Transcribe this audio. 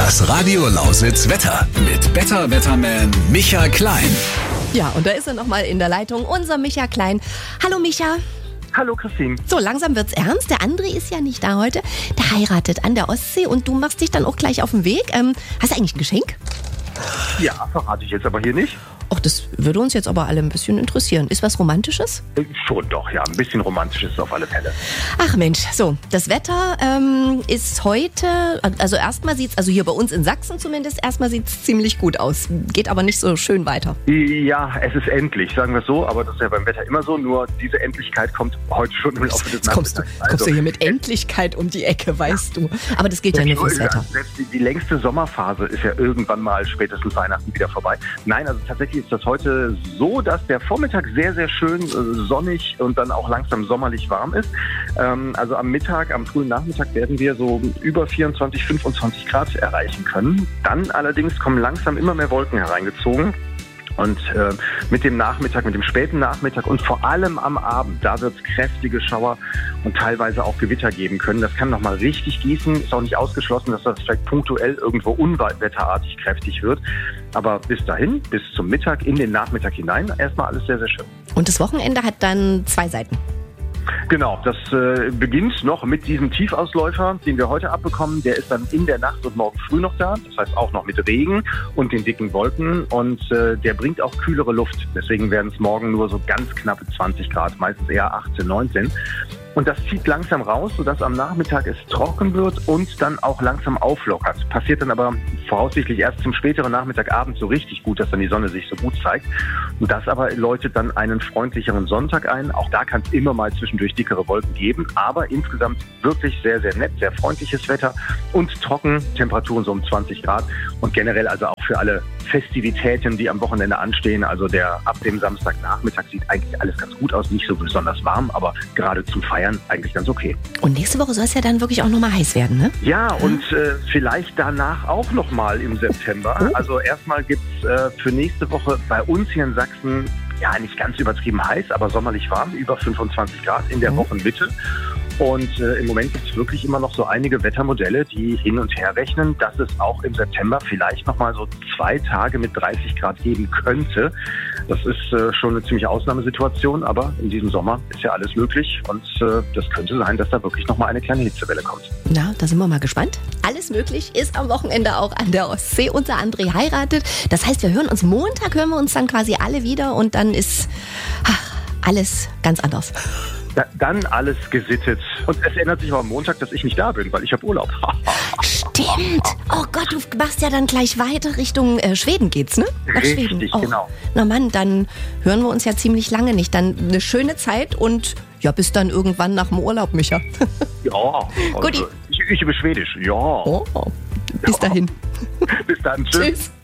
Das Radio Lausitz Wetter mit Better Wetterman Micha Klein. Ja, und da ist er nochmal in der Leitung, unser Micha Klein. Hallo Micha. Hallo Christine. So, langsam wird's ernst. Der André ist ja nicht da heute. Der heiratet an der Ostsee und du machst dich dann auch gleich auf den Weg. Hast du eigentlich ein Geschenk? Ja, verrate ich jetzt aber hier nicht. Och, das würde uns jetzt aber alle ein bisschen interessieren. Ist was Romantisches? Schon doch, ja. Ein bisschen Romantisches auf alle Fälle. Ach Mensch, so, das Wetter ist heute, also erstmal sieht's, also hier bei uns in Sachsen zumindest, erstmal sieht's ziemlich gut aus. Geht aber nicht so schön weiter. Ja, es ist endlich, sagen wir es so, aber das ist ja beim Wetter immer so, nur diese Endlichkeit kommt heute schon im Laufe des Kommst du hier mit Endlichkeit um die Ecke, weißt du. Aber das gilt ja nur fürs Wetter. Selbst die längste Sommerphase ist ja irgendwann mal spätestens Weihnachten wieder vorbei. Nein, also tatsächlich ist das heute so, dass der Vormittag sehr, sehr schön sonnig und dann auch langsam sommerlich warm ist. Also am Mittag, am frühen Nachmittag werden wir so über 24, 25 Grad erreichen können. Dann allerdings kommen langsam immer mehr Wolken hereingezogen. Und mit dem Nachmittag, mit dem späten Nachmittag und vor allem am Abend, da wird es kräftige Schauer und teilweise auch Gewitter geben können. Das kann nochmal richtig gießen. Ist auch nicht ausgeschlossen, dass das vielleicht punktuell irgendwo unwetterartig kräftig wird. Aber bis dahin, bis zum Mittag, in den Nachmittag hinein, erstmal alles sehr, sehr schön. Und das Wochenende hat dann 2 Seiten. Genau, das beginnt noch mit diesem Tiefausläufer, den wir heute abbekommen. Der ist dann in der Nacht und morgen früh noch da. Das heißt auch noch mit Regen und den dicken Wolken. Und der bringt auch kühlere Luft. Deswegen werden es morgen nur so ganz knappe 20 Grad, meistens eher 18, 19. Und das zieht langsam raus, sodass am Nachmittag es trocken wird und dann auch langsam auflockert. Passiert dann aber voraussichtlich erst zum späteren Nachmittagabend so richtig gut, dass dann die Sonne sich so gut zeigt. Und das aber läutet dann einen freundlicheren Sonntag ein. Auch da kann es immer mal zwischendurch dickere Wolken geben, aber insgesamt wirklich sehr, sehr nett, sehr freundliches Wetter und trocken, Temperaturen so um 20 Grad und generell also auch für alle Festivitäten, die am Wochenende anstehen. Also ab dem Samstagnachmittag sieht eigentlich alles ganz gut aus, nicht so besonders warm, aber gerade zum Feiern eigentlich ganz okay. Und nächste Woche soll es ja dann wirklich auch nochmal heiß werden, ne? Ja, und vielleicht danach auch nochmal im September. Oh. Also erstmal gibt es für nächste Woche bei uns hier in Sachsen, ja nicht ganz übertrieben heiß, aber sommerlich warm, über 25 Grad in der Wochenmitte. Und im Moment gibt es wirklich immer noch so einige Wettermodelle, die hin und her rechnen, dass es auch im September vielleicht nochmal so 2 Tage mit 30 Grad geben könnte. Das ist schon eine ziemliche Ausnahmesituation, aber in diesem Sommer ist ja alles möglich und das könnte sein, dass da wirklich nochmal eine kleine Hitzewelle kommt. Na, da sind wir mal gespannt. Alles möglich ist am Wochenende auch an der Ostsee. Unser André heiratet. Das heißt, Montag hören wir uns dann quasi alle wieder und dann ist alles ganz anders. Dann alles gesittet. Und es ändert sich aber am Montag, dass ich nicht da bin, weil ich habe Urlaub. Stimmt. Oh Gott, du machst ja dann gleich weiter Richtung Schweden geht's, ne? Nach Richtig, Schweden. Oh. Genau. Na Mann, dann hören wir uns ja ziemlich lange nicht. Dann eine schöne Zeit und ja, bis dann irgendwann nach dem Urlaub, Micha. Ja. Also, ich übe Schwedisch. Ja. Oh, bis dahin. Bis dann. Tschüss.